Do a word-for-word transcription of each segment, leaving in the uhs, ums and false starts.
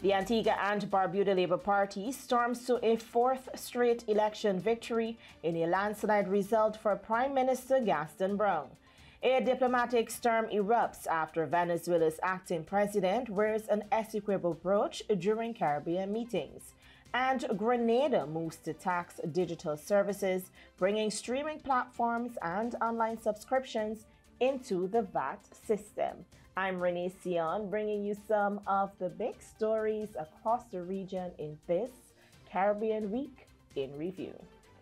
The Antigua and Barbuda Labour Party storms to a fourth straight election victory in a landslide result for Prime Minister Gaston Browne. A diplomatic storm erupts after Venezuela's acting president wears an execrable brooch during Caribbean meetings. And Grenada moves to tax digital services, bringing streaming platforms and online subscriptions into the V A T system. I'm Renee Sion, bringing you some of the big stories across the region in this Caribbean Week in Review.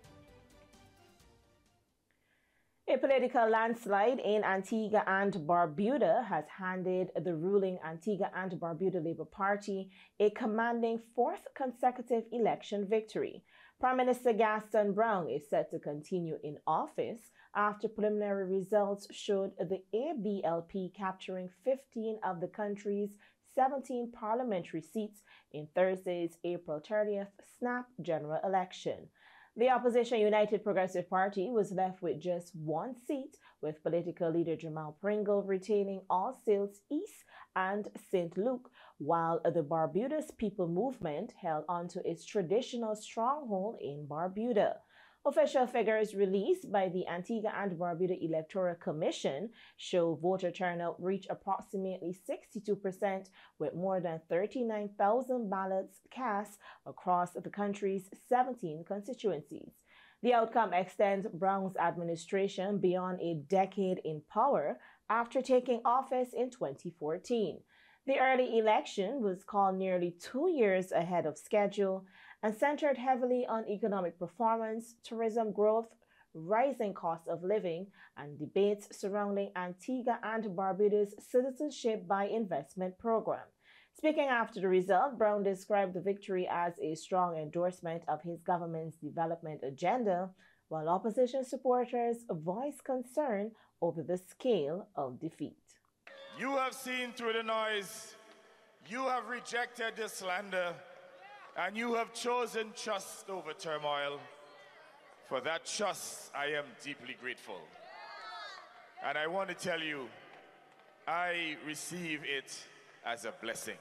A political landslide in Antigua and Barbuda has handed the ruling Antigua and Barbuda Labour Party a commanding fourth consecutive election victory. Prime Minister Gaston Browne is set to continue in office after preliminary results showed the A B L P capturing fifteen of the country's seventeen parliamentary seats in Thursday's April thirtieth snap general election. The opposition United Progressive Party was left with just one seat, with political leader Jamal Pringle retaining all seats east and Saint Luke, while the Barbuda's People Movement held onto its traditional stronghold in Barbuda. Official figures released by the Antigua and Barbuda Electoral Commission show voter turnout reached approximately sixty-two percent, with more than thirty-nine thousand ballots cast across the country's seventeen constituencies. The outcome extends Browne's administration beyond a decade in power after taking office in twenty fourteen. The early election was called nearly two years ahead of schedule and centered heavily on economic performance, tourism growth, rising cost of living, and debates surrounding Antigua and Barbuda's citizenship by investment program. Speaking after the result, Browne described the victory as a strong endorsement of his government's development agenda, while opposition supporters voiced concern over the scale of defeat. You have seen through the noise, you have rejected the slander, and you have chosen trust over turmoil. For that trust, I am deeply grateful. And I want to tell you, I receive it as a blessing.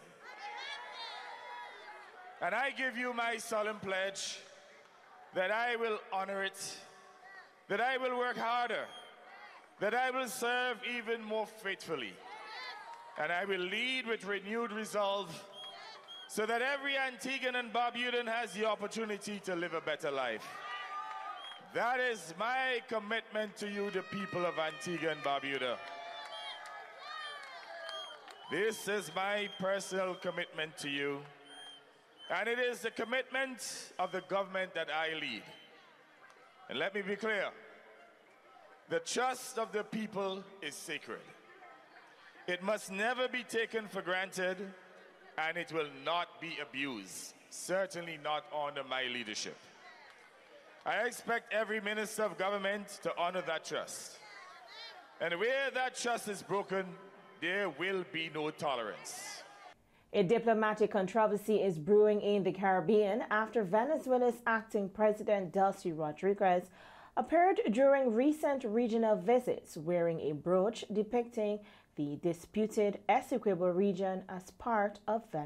And I give you my solemn pledge that I will honor it, that I will work harder, that I will serve even more faithfully, and I will lead with renewed resolve so that every Antiguan and Barbudan has the opportunity to live a better life. That is my commitment to you, the people of Antigua and Barbuda. This is my personal commitment to you, and it is the commitment of the government that I lead. And let me be clear. The trust of the people is sacred. It must never be taken for granted, and it will not be abused, certainly not under my leadership. I expect every minister of government to honor that trust. And where that trust is broken, there will be no tolerance. A diplomatic controversy is brewing in the Caribbean after Venezuela's acting president Delcy Rodriguez appeared during recent regional visits wearing a brooch depicting the disputed Essequibo region as part of Venezuela.